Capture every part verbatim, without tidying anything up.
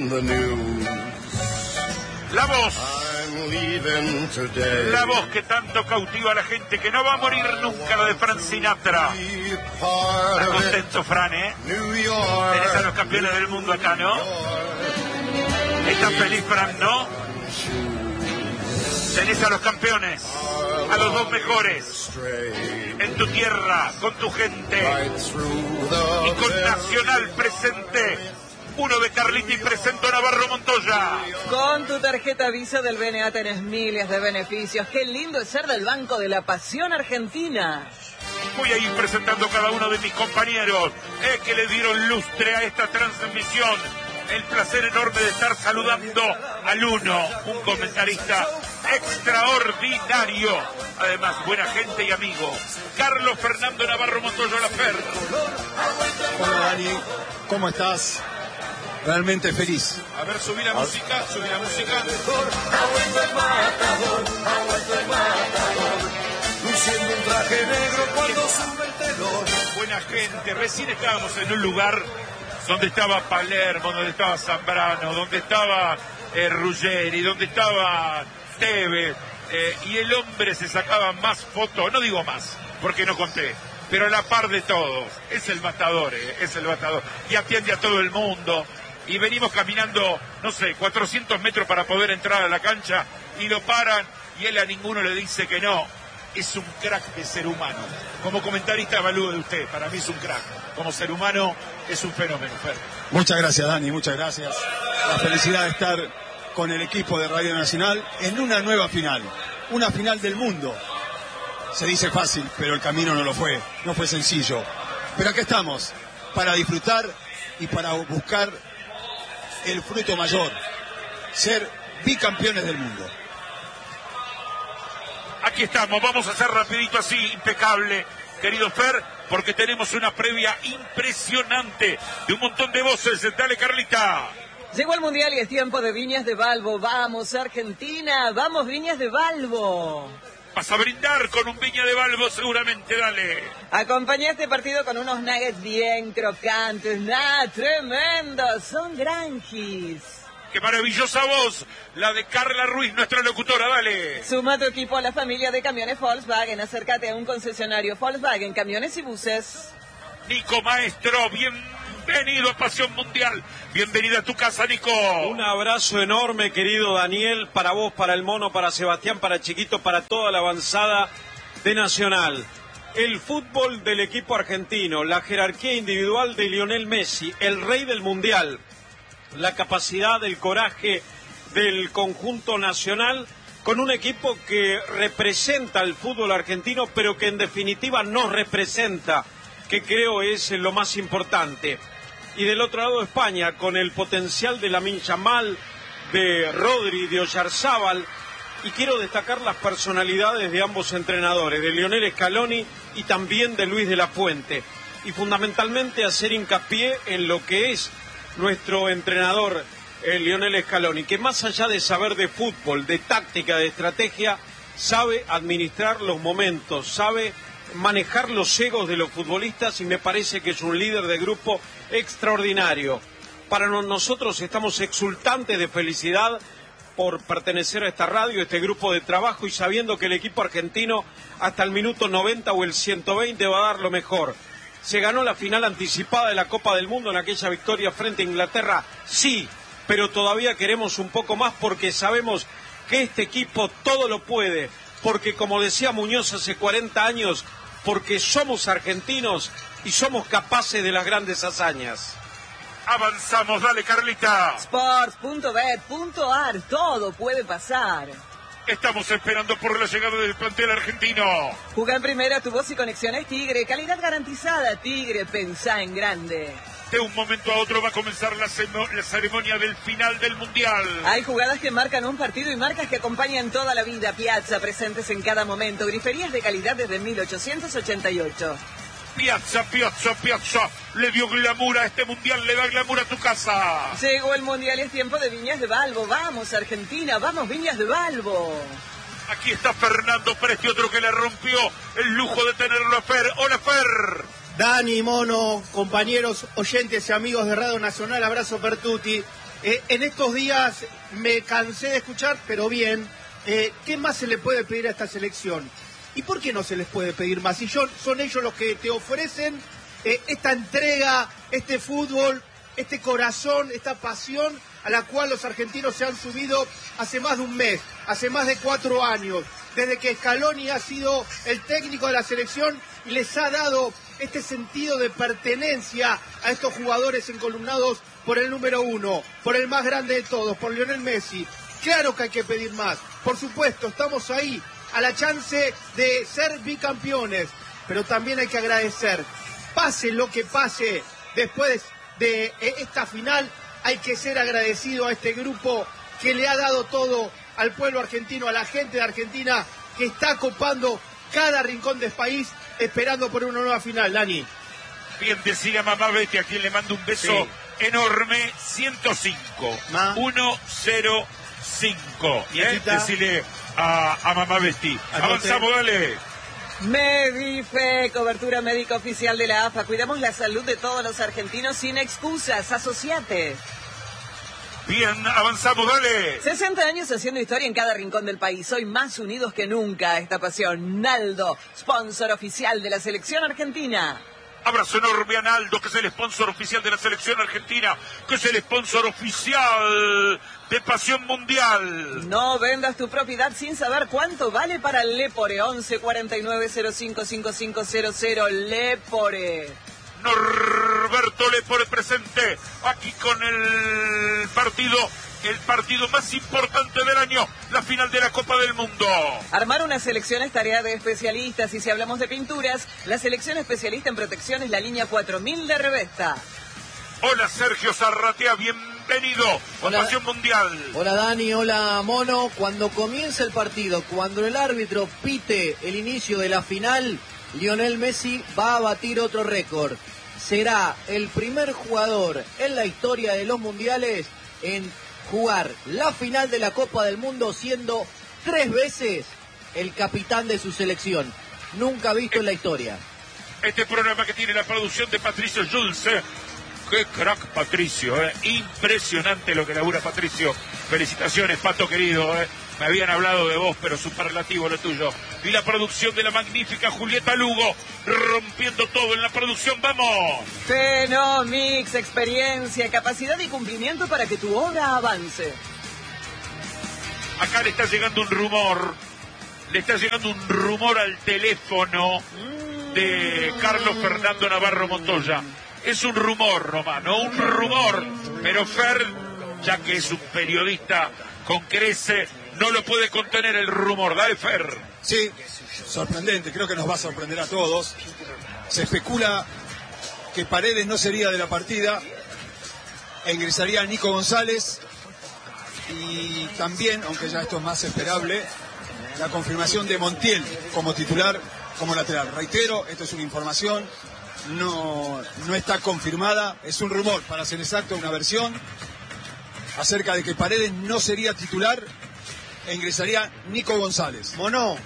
in the news. La voz. I'm leaving today. La voz que tanto cautiva a la gente, que no va a morir nunca, la de Frank Sinatra. Está contento, Fran, ¿eh? Tenés a los campeones del mundo acá, ¿no? Estás feliz, Fran, ¿no? Tenés a los campeones, a los dos mejores, en tu tierra, con tu gente, y con Nacional presente. Uno de Carliti presentó Navarro Montoya. Con tu tarjeta Visa del B N A tenés miles de beneficios. Qué lindo es ser del Banco de la Pasión Argentina. Voy a ir presentando cada uno de mis compañeros eh, que le dieron lustre a esta transmisión. El placer enorme de estar saludando al uno, un comentarista extraordinario, además buena gente y amigo, Carlos Fernando Navarro Montoya Lafer. Hola Dani, ¿cómo estás? Realmente feliz. A ver, subí la música, subí la música. Luciendo un traje negro cuando sube el telón. Buena gente, recién estábamos en un lugar donde estaba Palermo, donde estaba Zambrano, donde estaba eh, Ruggeri, donde estaba Tevez, eh, y el hombre se sacaba más fotos, no digo más, porque no conté, pero a la par de todos. Es el matador, eh, es el matador, y atiende a todo el mundo, y venimos caminando, no sé, cuatrocientos metros para poder entrar a la cancha, y lo paran, y él a ninguno le dice que no. Es un crack de ser humano. Como comentarista evalúo de usted, para mí es un crack. Como ser humano es un fenómeno, Fer. Muchas gracias, Dani, muchas gracias. La felicidad de estar con el equipo de Radio Nacional en una nueva final, una final del mundo. Se dice fácil, pero el camino no lo fue, no fue sencillo. Pero aquí estamos, para disfrutar y para buscar el fruto mayor, ser bicampeones del mundo. Aquí estamos, vamos a hacer rapidito así, impecable, querido Fer, porque tenemos una previa impresionante de un montón de voces. Dale, Carlita. Llegó el Mundial y es tiempo de Viñas de Balbo. Vamos, Argentina, vamos, Viñas de Balbo. Vas a brindar con un Viña de Balbo seguramente, dale. Acompañá este partido con unos nuggets bien crocantes, nada, tremendos, son granjis. Qué maravillosa voz, la de Carla Ruiz, nuestra locutora, dale. Suma tu equipo a la familia de camiones Volkswagen, acércate a un concesionario Volkswagen, camiones y buses. Nico Maestro, bienvenido a Pasión Mundial, bienvenida a tu casa, Nico. Un abrazo enorme, querido Daniel, para vos, para el Mono, para Sebastián, para Chiquito, para toda la avanzada de Nacional. El fútbol del equipo argentino, la jerarquía individual de Lionel Messi, el rey del Mundial, la capacidad, el coraje del conjunto nacional, con un equipo que representa al fútbol argentino, pero que en definitiva nos representa, que creo es lo más importante. Y del otro lado España, con el potencial de Lamine Yamal, de Rodri, de Oyarzábal, y quiero destacar las personalidades de ambos entrenadores, de Lionel Scaloni y también de Luis de la Fuente, y fundamentalmente hacer hincapié en lo que es nuestro entrenador, eh, Lionel Scaloni, que más allá de saber de fútbol, de táctica, de estrategia, sabe administrar los momentos, sabe manejar los egos de los futbolistas, y me parece que es un líder de grupo extraordinario. Para no, nosotros estamos exultantes de felicidad por pertenecer a esta radio, a este grupo de trabajo, y sabiendo que el equipo argentino hasta el minuto noventa o el ciento veinte va a dar lo mejor. ¿Se ganó la final anticipada de la Copa del Mundo en aquella victoria frente a Inglaterra? Sí, pero todavía queremos un poco más, porque sabemos que este equipo todo lo puede, porque como decía Muñoz hace cuarenta años, porque somos argentinos y somos capaces de las grandes hazañas. Avanzamos, dale, Carlita. Sports punto bet punto ar, todo puede pasar. Estamos esperando por la llegada del plantel argentino. Jugá en primera, tu voz y conexiones Tigre, calidad garantizada. Tigre, pensá en grande. De un momento a otro va a comenzar la, la ceremonia del final del Mundial. Hay jugadas que marcan un partido y marcas que acompañan toda la vida. Piazza, presentes en cada momento. Griferías de calidad desde mil ochocientos ochenta y ocho. Piazza, Piazza, Piazza, le dio glamour a este Mundial, le da glamour a tu casa. Llegó el Mundial y es tiempo de Viñas de Balbo. Vamos, Argentina, vamos, Viñas de Balbo. Aquí está Fernando Presti, otro que le rompió el lujo de tenerlo a Fer. Hola, Fer. Dani, Mono, compañeros, oyentes y amigos de Radio Nacional, abrazo per tutti. Eh, en estos días me cansé de escuchar, pero bien, eh, ¿qué más se le puede pedir a esta selección? ¿Y por qué no se les puede pedir más? Si yo, son ellos los que te ofrecen eh, esta entrega, este fútbol, este corazón, esta pasión a la cual los argentinos se han subido hace más de un mes, hace más de cuatro años, desde que Scaloni ha sido el técnico de la selección y les ha dado este sentido de pertenencia a estos jugadores encolumnados por el número uno, por el más grande de todos, por Lionel Messi. Claro que hay que pedir más, por supuesto, estamos ahí a la chance de ser bicampeones, pero también hay que agradecer, pase lo que pase después de esta final, hay que ser agradecido a este grupo que le ha dado todo al pueblo argentino, a la gente de Argentina que está copando cada rincón del país esperando por una nueva final, Dani. Bien, decía mamá Betty, a quien le mando un beso sí. enorme, ciento cinco, ciento cinco. Y ¿eh? Decirle a, a mamá Betty. Avanzamos, dale. Medife, cobertura médica oficial de la A F A. Cuidamos la salud de todos los argentinos sin excusas. Asociate. Bien, avanzamos, dale. sesenta años haciendo historia en cada rincón del país. Hoy más unidos que nunca. Esta pasión. Naldo, sponsor oficial de la selección argentina. Abrazo enorme a Naldo, que es el sponsor oficial de la selección argentina, que es el sponsor oficial de Pasión Mundial. No vendas tu propiedad sin saber cuánto vale para Lepore. once cuarenta y nueve cero cinco cinco cinco cero cero. Lepore. Norberto Lepore presente aquí con el partido, el partido más importante del año, la final de la Copa del Mundo. Armar una selección es tarea de especialistas y si hablamos de pinturas, la selección especialista en protección es la línea cuatro mil de Revesta. Hola Sergio Zarratea, bienvenido a Pasión Mundial. Hola Dani, hola Mono. Cuando comienza el partido, cuando el árbitro pite el inicio de la final, Lionel Messi va a batir otro récord. Será el primer jugador en la historia de los mundiales en jugar la final de la Copa del Mundo siendo tres veces el capitán de su selección. Nunca visto en la historia. Este programa que tiene la producción de Patricio Jules. Qué crack Patricio, eh. Impresionante lo que labura Patricio. Felicitaciones, Pato querido, eh. Me habían hablado de vos, pero superlativo lo tuyo. Y la producción de la magnífica Julieta Lugo, rompiendo todo en la producción. ¡Vamos! Fenomix, experiencia, capacidad y cumplimiento para que tu obra avance. Acá le está llegando un rumor, le está llegando un rumor al teléfono de Carlos Fernando Navarro Montoya. Es un rumor nomás, no un rumor, pero Fer, ya que es un periodista con crece, no lo puede contener el rumor. Dale, Fer. Sí, sorprendente, creo que nos va a sorprender a todos. Se especula que Paredes no sería de la partida, e ingresaría Nico González, y también, aunque ya esto es más esperable, la confirmación de Montiel como titular, como lateral. Reitero, esto es una información, no, no está confirmada, es un rumor, para ser exacto, una versión acerca de que Paredes no sería titular e ingresaría Nico González. Mono.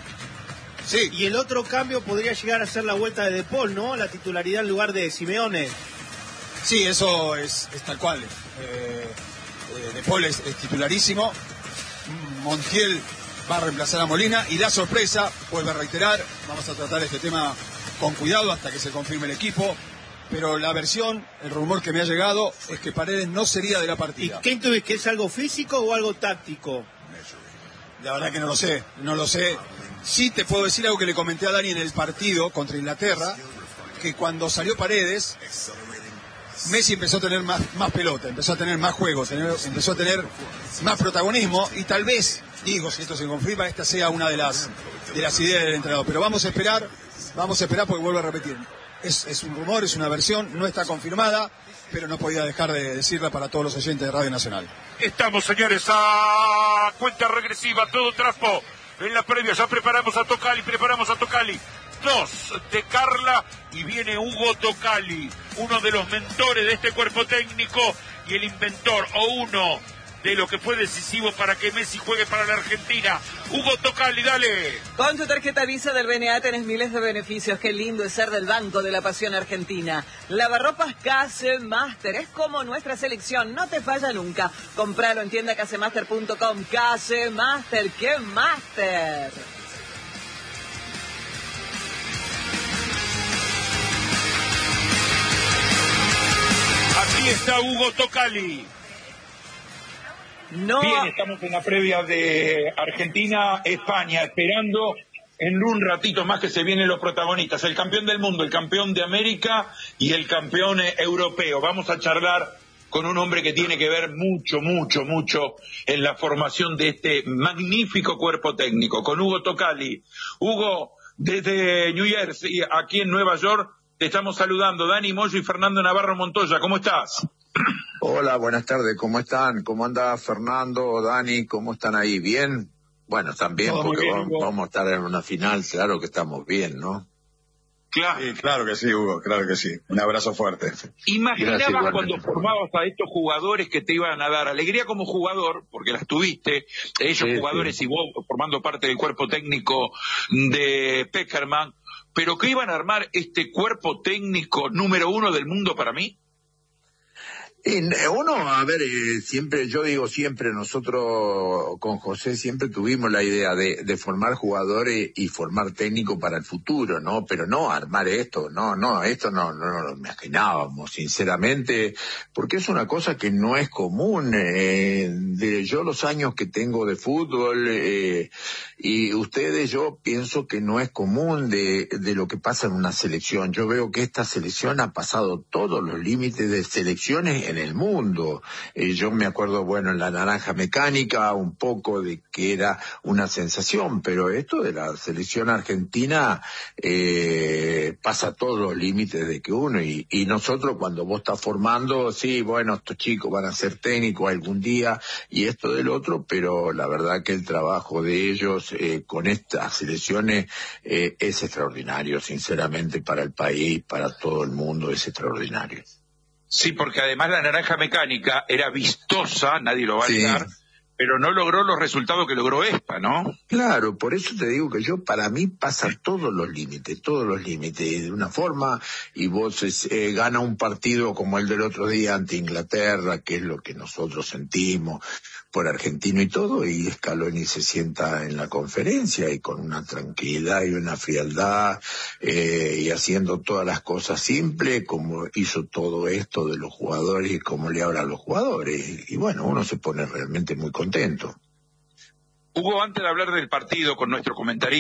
Sí. Y el otro cambio podría llegar a ser la vuelta de De Paul, ¿no? La titularidad en lugar de Simeone. Sí, eso es, es tal cual. Eh, eh, De Paul es, es titularísimo. Montiel va a reemplazar a Molina y la sorpresa, vuelvo a reiterar, vamos a tratar este tema con cuidado hasta que se confirme el equipo, pero la versión, el rumor que me ha llegado es que Paredes no sería de la partida. ¿Y qué intuís? ¿Que es algo físico o algo táctico? La verdad que no lo sé, no lo sé. Sí te puedo decir algo que le comenté a Dani en el partido contra Inglaterra, que cuando salió Paredes, Messi empezó a tener más, más pelota, empezó a tener más juego, tener, empezó a tener más protagonismo, y tal vez, digo, si esto se confirma, esta sea una de las, de las ideas del entrenador. Pero vamos a esperar, vamos a esperar porque vuelvo a repetir. Es, es un rumor, es una versión, no está confirmada, pero no podía dejar de decirla para todos los oyentes de Radio Nacional. Estamos, señores, a cuenta regresiva, todo trapo. En la previa ya preparamos a Tocali, preparamos a Tocali. Dos de Carla y viene Hugo Tocali, uno de los mentores de este cuerpo técnico y el inventor, o uno de lo que fue decisivo para que Messi juegue para la Argentina. Hugo Tocali, dale. Con tu tarjeta Visa del B N A tenés miles de beneficios. Qué lindo es ser del Banco de la Pasión Argentina. Lavarropas Casemaster es como nuestra selección, no te falla nunca. Compralo en tienda casemaster punto com. Casemaster, ¡qué máster! Aquí está Hugo Tocali. No. Bien, estamos en la previa de Argentina-España, esperando en un ratito más que se vienen los protagonistas, el campeón del mundo, el campeón de América y el campeón europeo. Vamos a charlar con un hombre que tiene que ver mucho, mucho, mucho en la formación de este magnífico cuerpo técnico, con Hugo Tocali. Hugo, desde New Jersey, aquí en Nueva York, te estamos saludando. Dani Moyo y Fernando Navarro Montoya, ¿cómo estás? Hola, buenas tardes, ¿cómo están? ¿Cómo anda Fernando, Dani? ¿Cómo están ahí? ¿Bien? Bueno, están bien Todo porque bien, vamos, vamos a estar en una final, claro que estamos bien, ¿no? Claro. Sí, claro que sí, Hugo, claro que sí. Un abrazo fuerte. ¿Imaginabas Gracias, cuando formabas a estos jugadores que te iban a dar alegría como jugador, porque las tuviste, ellos Sí, jugadores sí. y vos formando parte del cuerpo técnico de Peckerman, pero que iban a armar este cuerpo técnico número uno del mundo para mí? Y uno, a ver, eh, siempre, yo digo siempre, nosotros con José siempre tuvimos la idea de, de formar jugadores y formar técnicos para el futuro, ¿no? Pero no armar esto, no, no, esto no, no, no lo imaginábamos, sinceramente, porque es una cosa que no es común. Eh, de yo los años que tengo de fútbol, eh, y ustedes, yo pienso que no es común de, de lo que pasa en una selección. Yo veo que esta selección ha pasado todos los límites de selecciones en el mundo. Eh, yo me acuerdo, bueno, en la naranja mecánica, un poco de que era una sensación, pero esto de la selección argentina eh, pasa todos los límites de que uno, y, y nosotros cuando vos estás formando, sí, bueno, estos chicos van a ser técnicos algún día, y esto del otro, pero la verdad que el trabajo de ellos eh, con estas selecciones eh, es extraordinario, sinceramente, para el país, para todo el mundo, es extraordinario. Sí, porque además la naranja mecánica era vistosa, nadie lo va a Sí. negar, pero no logró los resultados que logró esta, ¿no? Claro, por eso te digo que yo, para mí, pasa todos los límites, todos los límites, de una forma, y vos eh, gana un partido como el del otro día ante Inglaterra, que es lo que nosotros sentimos por argentino y todo, y Scaloni se sienta en la conferencia y con una tranquilidad y una frialdad, eh, y haciendo todas las cosas simples, como hizo todo esto de los jugadores y como le habla a los jugadores, y bueno, uno se pone realmente muy contento. Hugo, antes de hablar del partido con nuestro comentarista,